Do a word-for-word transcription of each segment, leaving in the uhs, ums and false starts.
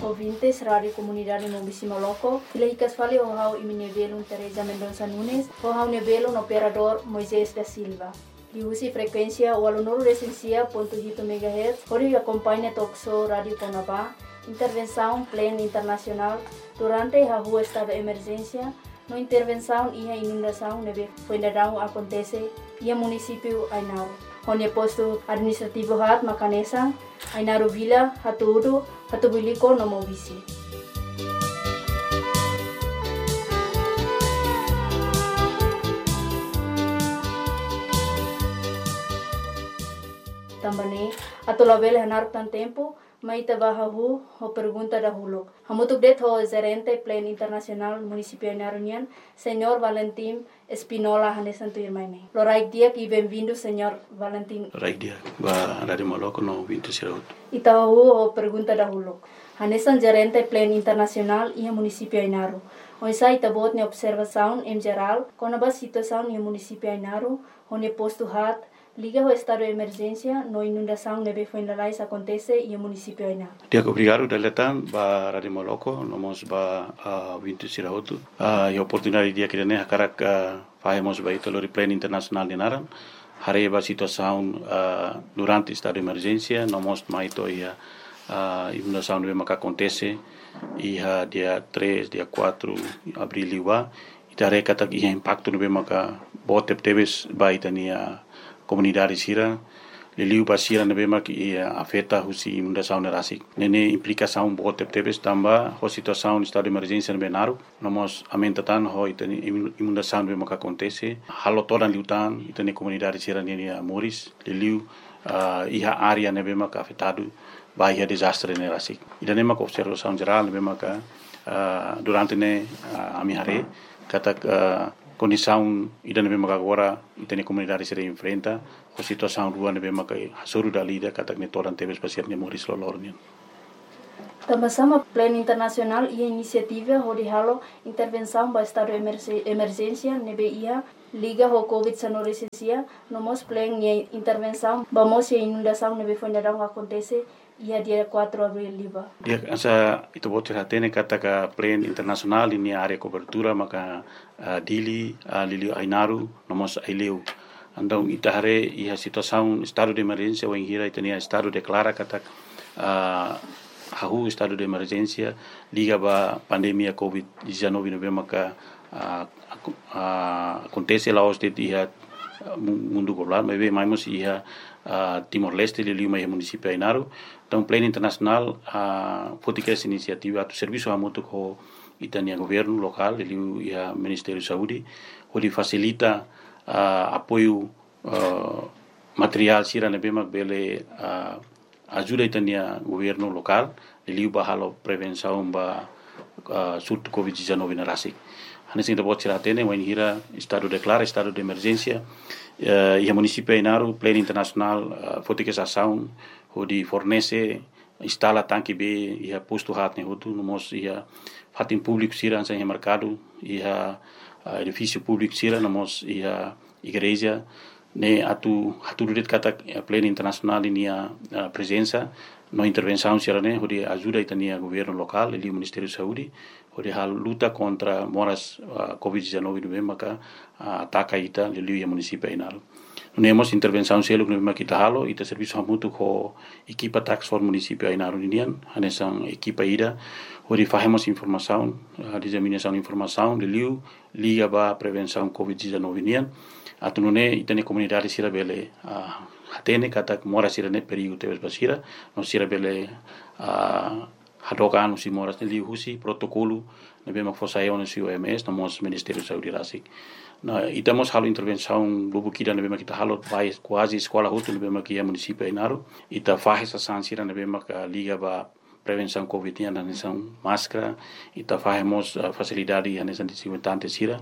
ouvintes, Rádio Comunidade Mobisi Moloco. Fila hicas fale o hau iminevelo Teresa Mendonça Nunes, o hau nevelo no operador Moisés da Silva. Diusi frequência o aluno recensia ponto oito megahertz, hori acompanha Toxo Rádio Conabá, intervenção plena internacional durante a rua estado de emergência, no intervenção e a inundação neve funerão acontece e a município Ainaro. Onde posto administrativo hat Macanesa, Ainaro Vila, Hatuudo, Hatubiliko no Mobisi. Também, atolabel hanar tan tempo, maita bahahu ho pergunta dahulu. Hamutuk det ho gerente Plan Internacional Municipio Ainarunian, Senhor Valentim Espinola Hanesanto Irmaine. Loraik dia e bem-vindo, Senhor Valentim. Loraik dia, ba Rádio Moloco no vinte Siraut. Itahu ho pergunta dahulu. Hanesan gerente Plan Internacional e Municipio Ainaru. Oisa itabot ne observação em geral, com a situação no município Ainaru, onde posto hat liga o estado de emergência, no inundação neve funeralais acontece e o município Ainaro. Dia obrigado deletan ba Rádio Moloco, nomos ba vinte Siraut. A oportunidade dia que ne hakarak fazemos ba ito lori Plan Internacional de Naran. Hare ba situação durante estado de emergência, nomos maito ia inundação neve maka acontece e dia três, dia quatro abril liwa. Itare kata ia impacto neve maka botep teves ba itania comunidade sira liliu basira nebe mak ia afeta husi inundação nerasik nene implicação bote tebes tamba ho situação estado de emergência nebe naru nomos amentatan ho itani inundação nebe mak acontece halo todan liutan itani comunidade sira nene moris liliu uh, iha área nebe mak afetado by a desastre nerasik idane mak observação geral nebe mak uh, durante ne uh, amihare katak uh, condição ida nebe maka agora itene comunidade se enfrenta a situação rua nebe maka hasuru dalida katak ne toran tebes pasir ne moris lolornian. Também Plan Internacional e a iniciativa de halo intervenção para estado de emergência nebe ia liga ho covid dezenove recensia nomos plan e intervenção vamos e inundação nebe funerão acontece ia dia quatro de abril liba. Ya asa itu bocor hatene kata ka Plan Internacional ini area cobertura maka uh, dili uh, lili Ainaru nomos aileu. Andong itahare ia situação estado de emergência o ingira itania estado declara kata uh, hahu estado de emergência liga ba pandemia covid dezenove nove maka uh, uh, acontece lá os de ia mundo global mas bem mais ia uh, Timor-Leste lili mai município Ainaru. Então, Plan Internacional a fotica essa iniciativa do serviço a muito com itania governo local e a Ministério da Saúde, onde facilita uh, apoio uh, material sira nebe mak bele uh, ajuda itania governo local e ba halo prevenção ba uh, surto covid dezenove na rasik. Hanesin da botira tene wen hira estado declara estado de emergência uh, e a município Ainaru Plan Internacional uh, fotica essa ação onde fornece instala tanque B e a posto hat ne hotu nomos ia fatin público sira sem mercado e a edifício público sira nomos ia igreja ne atu atu det kata Plan Internacional ini a presença no intervenção sira ne onde ajuda itania governo local e o Ministério da Saúde onde a luta contra moras uh, covid dezenove no maka uh, ataca ita lili o município Ainaro. Nemos intervenção selo no makita halo ita serviço hamutu ko equipa tax for município Ainaru indian hanesan equipa ida onde fazemos informação a disseminação de informação de liu liga ba prevenção covid dezenove indian atunune itane comunidade sira bele a hatene kata mora sira ne perigo tebes basira no sira bele a hadokan usi moras ne liu husi protocolo ne bema fosaio no O M S no mos Ministério da Saúde rasik. Na itamos halo intervenção lubu kida ne bema kita halo vai quase escola hutu ne bema kia município Ainaru ita faz essa sansira ne bema ka liga ba prevenção covid ya nação máscara ita fazemos uh, facilidade ya nação desinfetante sira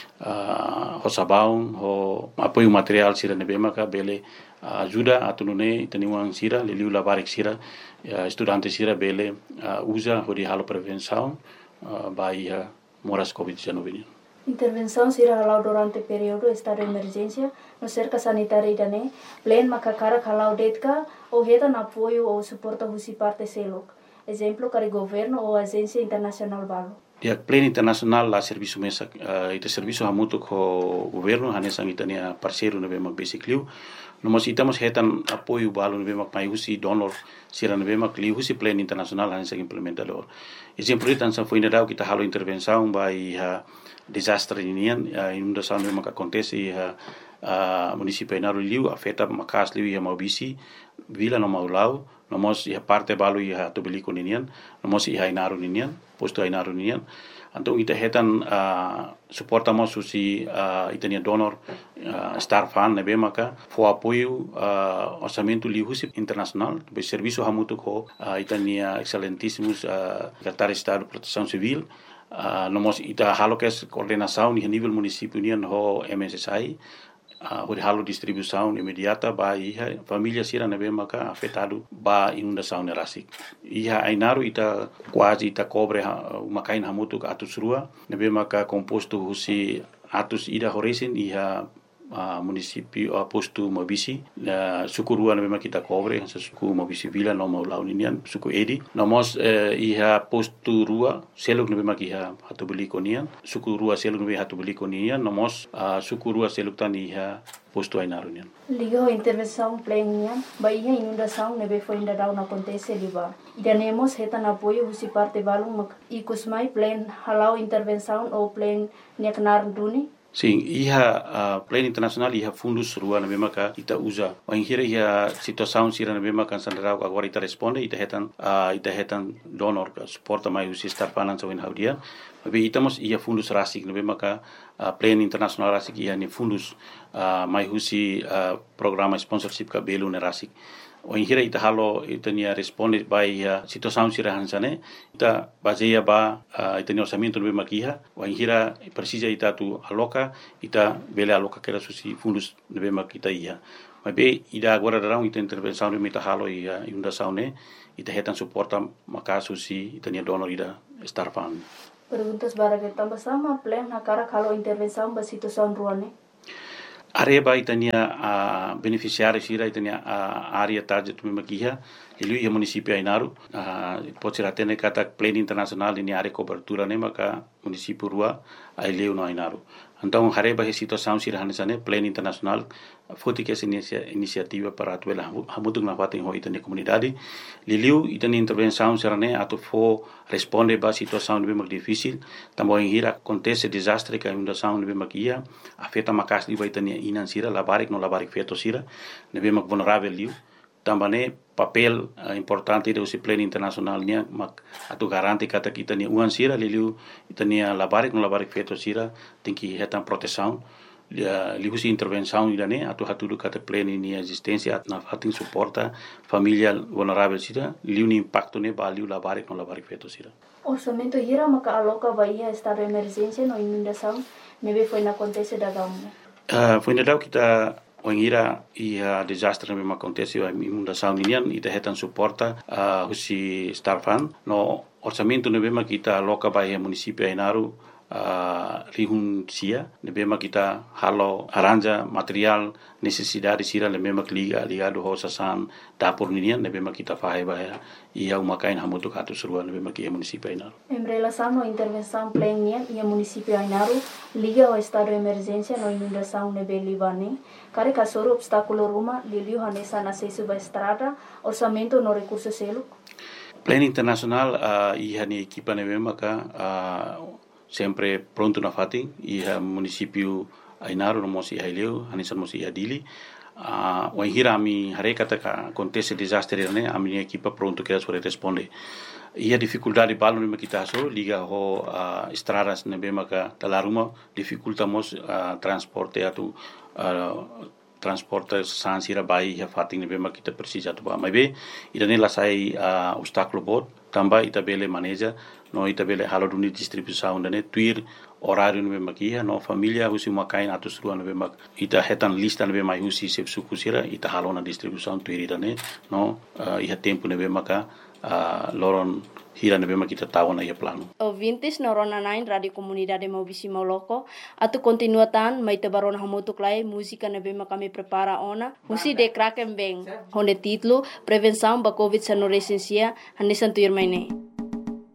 uh, ho sabão ho apoio material sira ne bema ka bele uh, ajuda atunune itaniwang sira liliu labarik sira uh, estudante sira bele uh, usa ho di halo prevenção uh, by uh, moras covid dezenove. Intervenção será halau durante período estado de emergência no cerca sanitária idane plan makakara halau detka ou reta na apoio ou suporta husi parte selok exemplo para governo ou agência internacional balo. Dia pleno internacional lá serviço mesa uh, ita serviço hamutu ko governo hanesang itania parceiro na bema basically nós estamos retan apoio balo na bema mai husi donor sira na bema kli husi pleno internacional hanesang implementador exemplo itan sa foi na kita halo intervenção by uh, desastre inian uh, inundação bema que acontece uh, uh, município Ainaru liu afeta makas liu ia maubisi vila no maulau nomos ia parte balo ia tobeliko ninian nomos ia Ainaru ninian posto Ainaru ninian então ita hetan uh, suportamos susi uh, itania donor uh, star fan nebe maka fo apoio uh, orçamento lihusi internacional be serviço hamutu ko uh, itania excelentíssimos uh, secretário de Estado de Proteção Civil uh, nomos ita halo kes coordenação ni nível município nian ho M S S I Uh, halo distribuição imediata ba iha família sira nebe maka afetado ba inundação nerasik iha Ainaru ita quase ita cobre uh, makain hamutu ka atus rua nebe maka composto husi atus ida horesin iha uh, município uh, posto Mobisi uh, suku rua nebe maka kita cobre sa suku Mobisi vila no mau launinian suku edi nomos uh, iha posto rua seluk nebe maka iha hatu beli konian suku rua seluk nebe hatu beli konian nomos uh, suku rua seluk tan iha posto Ainaru nian liga ho intervenção plenia ba iha inundação nebe foi ainda não acontece liba ganemos retan apoio husi parte balung mak ikus mai plan halau intervenção ou plan neknar duni. Sim, iha uh, plano internacional iha fundus rua na bema ka ita usa. O inhira iha situação sira na bema kan sandrau agora ita responde ita hetan uh, ita hetan donor ka suporta mai usi star finance o in haudia. Tapi itamos iha fundus rasik na bema ka uh, plano internacional rasik iha ni fundus uh, mai usi uh, programa sponsorship ka belu na rasik. O inhira ita halo ita nia responde by uh, situação sira hansane ita baseia ba uh, ita ni orçamento no makiha o inhira precisa ita tu aloca ita bele aloca que era susi fundos no makita ia mas be ida agora darão ita intervenção no ita halo ia inundação ne ita hetan suporta maka susi ita ni donor ida star fund. Perguntas bara que tambah sama plan na cara kalau intervenção ba situação ruane. Areba itania a uh, beneficiário sira itania a uh, área target tu makiha ele ia município Ainaru uh, pode ser até kata plano internacional ini área cobertura ne maka município rua aileu no Ainaru então areba he situação sira hanesane plano internacional foti que essa iniciativa para atuela hamutuk na fatin ho itania comunidade liliu itania intervenção sira ne atu fo responde ba situação de bem difícil também hira acontece desastre que inundação de bem makia afeta makas li itania inan sira labarik no labarik feto sira ne bem vulnerável liu também papel uh, importante do plano internacional nia mak atu garanti kata kita ni uan sira liliu itania labarik no labarik feto sira tem que hetan proteção liu si intervenção idane atu hatu kata plano ni existência na fatin suporta família vulnerável sira liu ni impacto ne value labarik no labarik feto sira orçamento hira maka aloca bahia estado de emergência no inundação nebe foi na acontece da gamu uh, foi na kita o ingira ia desastre me acontece a inundação inian ita hetan suporta uh, husi star fund no orçamento ne bema kita loka bahia município Ainaru uh, rihun sia ne bema kita halo aranja material necessidade sira le bema liga ligado ho sasan dapur inian ne bema kita fahe bahia ia umakain hamutu katu surua ne bema kia município Ainaru em relação à intervenção plena ia município Ainaru liga ao estado de emergência no inundação ne belibane kare kasoro obstáculo ruma liliu hanesa na acesso ba estrada orçamento no recurso selo plano internacional uh, iha ni equipa ne bema ka uh, sempre pronto na fatin iha município Ainaru no mosi haileu hanesa mosi adili uh, o hira mi hare kata ka acontece desastre ne a minha equipa pronto que as responde ia dificuldade balo ne kita so liga ho uh, estradas ne bema ka talaruma dificultamos uh, transporte atu uh, transporte sansira bai ya fating ne bema kita precisa tu ba mai be ida ne la sai uh, obstáculo bot tamba ita bele manager no ita bele halo duni distribuição ne tuir horário ne bema kia no família husi makain atus rua ne bema ita hetan lista ne bema husi se sukusira ita halo na distribuição tuir ida ne no uh, iha tempo ne bema ka uh, loron hira na bema kita tahu na ia plano. Ouvintes na Rona Nine, Radio Comunidade Maubisi Moloko, atu continuatan mai te barona hamutuk lai música na bema kami prepara ona, musi de kraken beng, honde titlo, prevenção ba Covid sa no resensia, hanesan tuir mai ne.